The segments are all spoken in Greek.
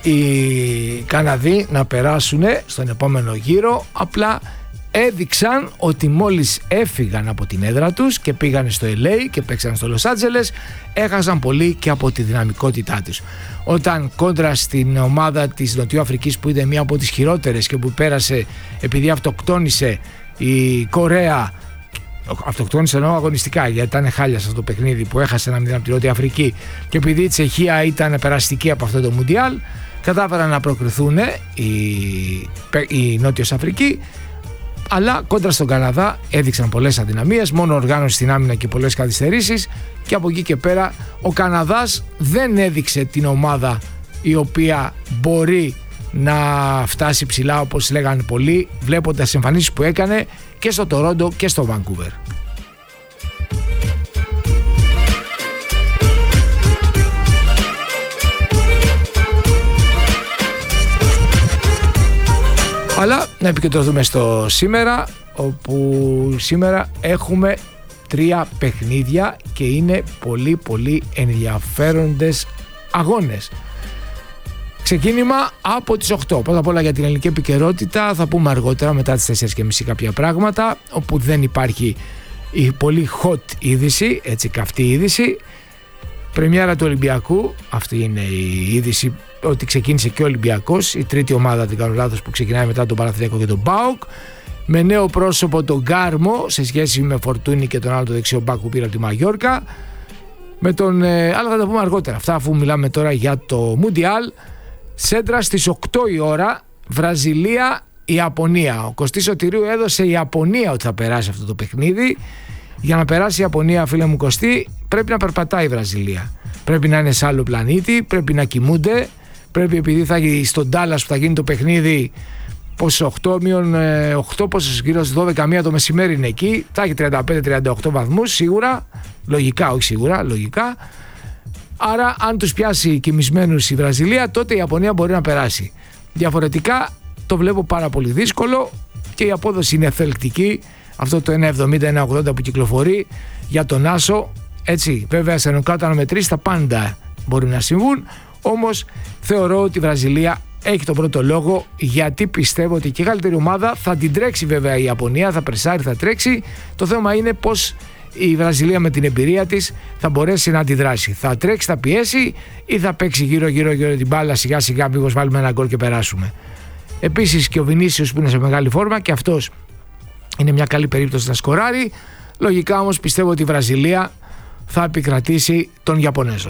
οι Καναδοί να περάσουν στον επόμενο γύρο. Απλά έδειξαν ότι μόλις έφυγαν από την έδρα τους και πήγαν στο LA και παίξαν στο Λος Άντζελες, έχασαν πολύ και από τη δυναμικότητά τους. Όταν κόντρα στην ομάδα της Νοτιοαφρικής, που ήταν μία από τις χειρότερες και που πέρασε επειδή αυτοκτόνησε η Κορέα, αυτοκτόνησε ενώ αγωνιστικά, γιατί ήταν χάλια σε αυτό το παιχνίδι που έχασε 1-0 από τη Νότια Αφρική, και επειδή η Τσεχία ήταν περαστική από αυτό το Μουντιάλ, κατάφεραν να προκριθούν η Νότιος Αφρική. Αλλά κόντρα στον Καναδά έδειξαν πολλές αδυναμίες, μόνο οργάνωση στην άμυνα και πολλές καθυστερήσεις, και από εκεί και πέρα ο Καναδάς δεν έδειξε την ομάδα η οποία μπορεί να φτάσει ψηλά, όπως λέγανε πολλοί, βλέποντας εμφανίσεις που έκανε και στο Τορόντο και στο Βανκούβερ. Αλλά να επικεντρωθούμε στο σήμερα, όπου σήμερα έχουμε 3 παιχνίδια και είναι πολύ ενδιαφέροντες αγώνες. Ξεκίνημα από τις 8. Πρώτα απ' όλα για την ελληνική επικαιρότητα θα πούμε αργότερα, μετά τις 4:30 κάποια πράγματα, όπου δεν υπάρχει η πολύ hot είδηση, έτσι καυτή είδηση. Πρεμιέρα του Ολυμπιακού, αυτή είναι η είδηση, ότι ξεκίνησε και ο Ολυμπιακός, η τρίτη ομάδα, δεν κάνω λάθος, που ξεκινάει μετά τον Παναθηναϊκό και τον ΠΑΟΚ, με νέο πρόσωπο τον Γκάρμο σε σχέση με Φορτούνη και τον άλλο το δεξιό μπακ που πήρε από τη Μαγιόρκα, με τον, αλλά θα τα πούμε αργότερα αυτά, αφού μιλάμε τώρα για το Μουντιάλ. Σέντρα στις 8 η ώρα, Βραζιλία-Ιαπωνία. Ο Κωστής Σωτηρίου έδωσε η Ιαπωνία ότι θα περάσει αυτό το παιχνίδι. Για να περάσει η Ιαπωνία, φίλε μου Κωστή, πρέπει να περπατάει η Βραζιλία. Πρέπει να είναι σε άλλο πλανήτη, πρέπει να κοιμούνται. Πρέπει, επειδή θα γίνει στον Ντάλλας που θα γίνει το παιχνίδι, πως 8-8, πως γύρω στις 12 το μεσημέρι είναι εκεί, θα έχει 35-38 βαθμούς σίγουρα, λογικά, όχι σίγουρα, λογικά. Άρα αν τους πιάσει κοιμισμένους η Βραζιλία, τότε η Ιαπωνία μπορεί να περάσει. Διαφορετικά το βλέπω πάρα πολύ δύσκολο και η απόδοση είναι θελκτική. Αυτό το 1,70-1,80 που κυκλοφορεί για τον Άσο, έτσι, βέβαια σε νοκάουτ αναμετρήσεις τα πάντα μπορεί να συμβούν, όμως θεωρώ ότι η Βραζιλία έχει τον πρώτο λόγο, γιατί πιστεύω ότι και η καλύτερη ομάδα θα την τρέξει. Βέβαια η Ιαπωνία θα πρεσάρει, θα τρέξει. Το θέμα είναι πως η Βραζιλία με την εμπειρία της θα μπορέσει να αντιδράσει. Θα τρέξει, θα πιέσει ή θα παίξει γύρω την μπάλα σιγά σιγά, μήπως βάλουμε ένα γκολ και περάσουμε. Επίσης και ο Βινίσιος που είναι σε μεγάλη φόρμα, και αυτός είναι μια καλή περίπτωση να σκοράρει. Λογικά όμως πιστεύω ότι η Βραζιλία θα επικρατήσει των Ιαπωνέζων.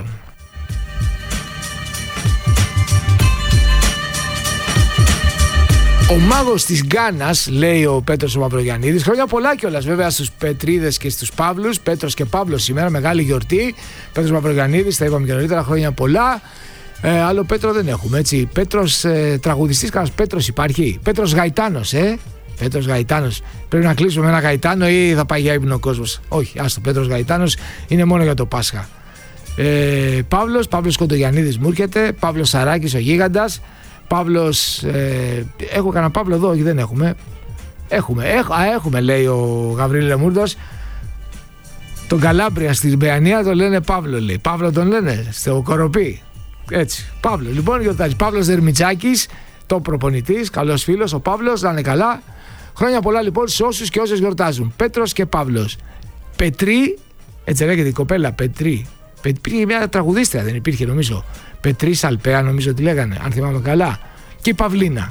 Ο μάγος της Γκάνας, λέει ο Πέτρος ο Μαυρογιαννίδης. Χρόνια πολλά κιόλας βέβαια στους Πετρίδες και στους Παύλους. Πέτρος και Παύλος σήμερα, μεγάλη γιορτή. Πέτρος Μαυρογιαννίδης, τα είπαμε και νωρίτερα, χρόνια πολλά. Άλλο Πέτρο δεν έχουμε, έτσι. Πέτρος τραγουδιστής, κανένας Πέτρος υπάρχει? Πέτρος Γαϊτάνος, Πέτρος Γαϊτάνος. Πρέπει να κλείσουμε με ένα Γαϊτάνο ή θα πάει για ύπνο ο κόσμος? Όχι, άστο, Πέτρος Γαϊτάνος είναι μόνο για το Πάσχα. Παύλος Κοντογιαννίδης μου έρχεται. Παύλος Σαράκης ο Γίγαντας. Παύλος, έχω κανένα Παύλο εδώ? Όχι, δεν έχουμε. Έχουμε, λέει ο Γαβρίλη Λεμούρδος. Τον Καλάμπρια στην Παιανία τον λένε Παύλο, λέει. Παύλο τον λένε στο Κοροπή. Έτσι, Παύλο. Λοιπόν, γιορτάζει Παύλος Δερμιτσάκης, το προπονητής, καλός φίλος ο Παύλος, να είναι καλά. Χρόνια πολλά λοιπόν σε όσους και όσες γιορτάζουν. Πέτρος και Παύλος. Πετρή, έτσι λέγεται η κοπέλα, Πετρή. Μια τραγουδίστρια δεν υπήρχε, νομίζω. Πετρή Σαλπέα, νομίζω ότι λέγανε, αν θυμάμαι καλά. Και η Παυλίνα.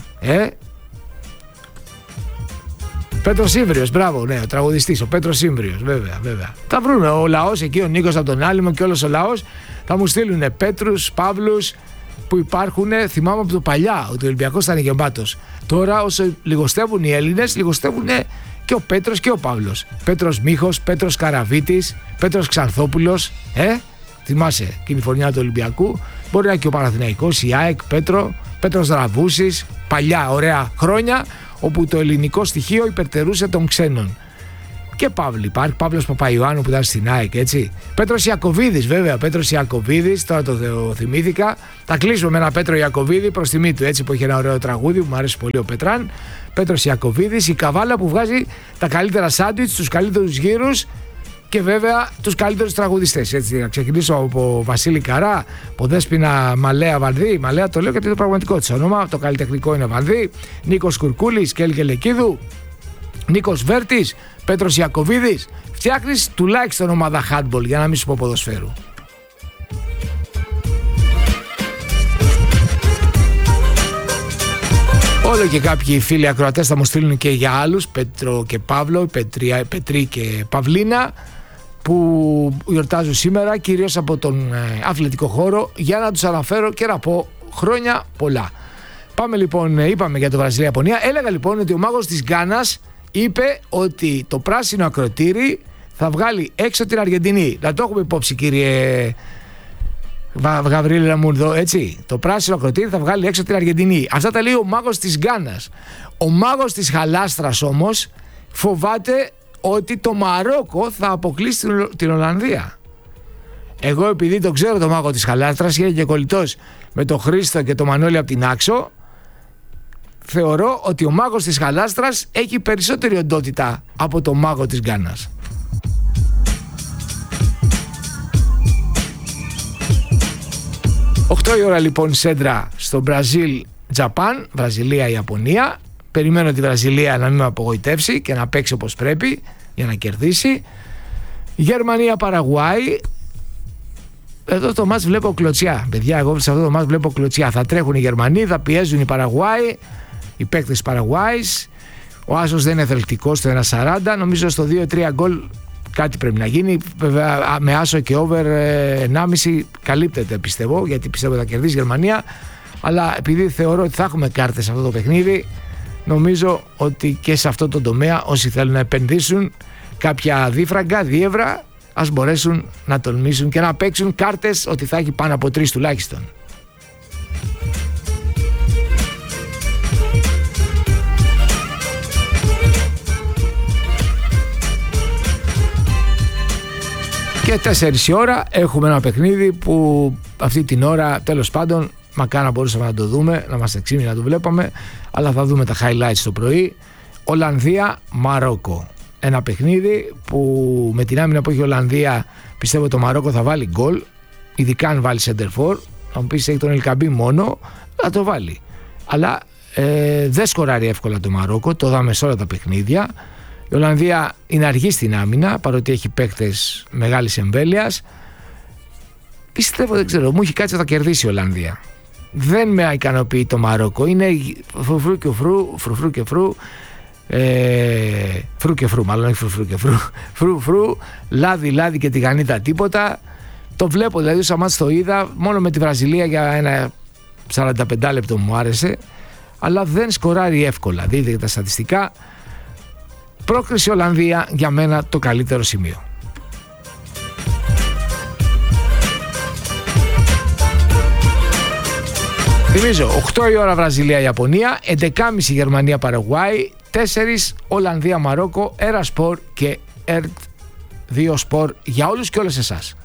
Πέτρος Σύμβριος, μπράβο, ναι, ο τραγουδιστής, ο Πέτρος Σύμβριος, βέβαια. Θα βρούνε ο λαός εκεί, ο Νίκος από τον Άλυμο και όλος ο λαός. Θα μου στείλουν Πέτρους, Παύλους που υπάρχουν. Θυμάμαι από το παλιά ότι ο Ολυμπιακός ήταν γεμάτος. Τώρα, όσο λιγοστεύουν οι Έλληνες, λιγοστεύουν και ο Πέτρος και ο Παύλος. Πέτρος Μίχος, Πέτρος Καραβίτης, Πέτρος Ξανθόπουλος. Θυμάσαι εκείνη η φωνιά του Ολυμπιακού. Μπορεί να είναι και ο Παναθηναϊκός, η ΑΕΚ, Πέτρος Δραβούσης. Παλιά, ωραία χρόνια όπου το ελληνικό στοιχείο υπερτερούσε των ξένων. Και Παύλοι, υπάρχει Παύλος Παπαϊωάννου που ήταν στην ΑΕΚ, έτσι. Πέτρος Ιακωβίδης, βέβαια, Πέτρος Ιακωβίδης, τώρα το θυμήθηκα. Θα κλείσουμε με ένα Πέτρο Ιακωβίδη προς τιμή του, έτσι, που έχει ένα ωραίο τραγούδι που μου αρέσει πολύ, ο Πετράν. Πέτρος Ιακωβίδης, η Καβάλα που βγάζει τα καλύτερα σάντουιτς, τους καλύτερους γύρους Και βέβαια τους καλύτερους τραγουδιστές. Έτσι, να ξεκινήσω από Βασίλη Καρά, από Δέσποινα Μαλέα Βανδύ. Μαλέα το λέω γιατί είναι το πραγματικό της όνομα. Το καλλιτεχνικό είναι Βανδύ. Νίκος Κουρκούλης, Κέλ Γελεκίδου, Νίκος Βέρτης, Πέτρος Ιακωβίδης. Φτιάχνεις τουλάχιστον ομάδα handball, για να μην σου πω ποδοσφαίρου. Όλο και κάποιοι φίλοι ακροατές θα μου στείλουν και για άλλους, Πέτρο και Παύλο, Πετρή και Παυλίνα, που γιορτάζουν σήμερα, κυρίως από τον αθλητικό χώρο, για να τους αναφέρω και να πω χρόνια πολλά. Πάμε λοιπόν, είπαμε για το Βραζιλία-Ιαπωνία. Έλεγα λοιπόν ότι ο μάγος της Γκάνας είπε ότι το πράσινο ακροτήρι θα βγάλει έξω την Αργεντινή. Να το έχουμε υπόψη, κύριε Γαβρίλη μου εδώ, έτσι. Το πράσινο ακροτήρι θα βγάλει έξω την Αργεντινή. Αυτά τα λέει ο μάγος της Γκάνας. Ο μάγος της Χαλάστρας όμως φοβάται ότι το Μαρόκο θα αποκλείσει την Ολλανδία. Εγώ, επειδή το ξέρω το μάγο της Χαλάστρας, είναι και κολλητός με τον Χρήστο και τον Μανώλη από την Άξο, θεωρώ ότι ο μάγος της Χαλάστρας έχει περισσότερη οντότητα από το μάγο της Γκάνας. Η ώρα λοιπόν σέντρα στο Μπραζίλ-Τζαπάν, Βραζιλία-Ιαπωνία. Περιμένω τη Βραζιλία να μην με απογοητεύσει και να παίξει όπως πρέπει για να κερδίσει. Γερμανία-Παραγουάη. Εδώ το μάτς βλέπω κλωτσιά. Παιδιά, εγώ σε αυτό το μάτς βλέπω κλωτσιά. Θα τρέχουν οι Γερμανοί, θα πιέζουν οι Παραγουάη, οι παίκτες της Παραγουάης. Ο άσος δεν είναι θελκτικός στο 1.40. Νομίζω στο 2-3 γκολ κάτι πρέπει να γίνει. Βέβαια, με άσο και over 1,5 καλύπτεται, πιστεύω, γιατί πιστεύω ότι θα κερδίσει η Γερμανία. Αλλά επειδή θεωρώ ότι θα έχουμε κάρτες σε αυτό το παιχνίδι, νομίζω ότι και σε αυτό το τομέα όσοι θέλουν να επενδύσουν κάποια δίφραγκα, διεύρα, ας μπορέσουν να τολμήσουν και να παίξουν κάρτες ότι θα έχει πάνω από 3 τουλάχιστον. Και 4 η ώρα έχουμε ένα παιχνίδι που αυτή την ώρα, τέλος πάντων, μακάρι να μπορούσαμε να το δούμε, να είμαστε ξύμινοι να το βλέπαμε, αλλά θα δούμε τα highlights το πρωί. Ολλανδία-Μαρόκο. Ένα παιχνίδι που με την άμυνα που έχει η Ολλανδία πιστεύω το Μαρόκο θα βάλει γκολ, ειδικά αν βάλει center for. Θα μου πεις έχει τον Ελκαμπή μόνο, θα το βάλει. Αλλά δεν σκοράρει εύκολα το Μαρόκο, το δάμε σε όλα τα παιχνίδια. Η Ολλανδία είναι αργή στην άμυνα, παρότι έχει παίκτες μεγάλης εμβέλειας. Πιστεύω, δεν ξέρω, μου έχει κάτσει θα κερδίσει η Ολλανδία. Δεν με ικανοποιεί το Μαρόκο. Είναι φρουφρού και φρου, φρου και φρου, μάλλον όχι φρουφρού και φρου, λάδι και τηγανίτα τίποτα. Το βλέπω, δηλαδή σαν μάτς το είδα, μόνο με τη Βραζιλία για ένα 45 λεπτό μου άρεσε, αλλά δεν σκοράρει εύκολα. Δείτε και τα στατιστικά. Πρόκριση Ολλανδία για μένα το καλύτερο σημείο. Θυμίζω 8 η ώρα Βραζιλία-Ιαπωνία, 11.30 Γερμανία-Παραγουάη, 4 Ολλανδία-Μαρόκο, Έρα Σπορ και ΕΡΤ 2 Σπορ για όλους και όλες εσάς.